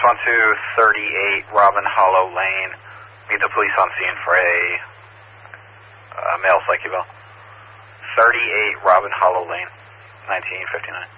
612-38 Robin Hollow Lane. Meet the police on scene for a male psych eval. 38 Robin Hollow Lane, 1959.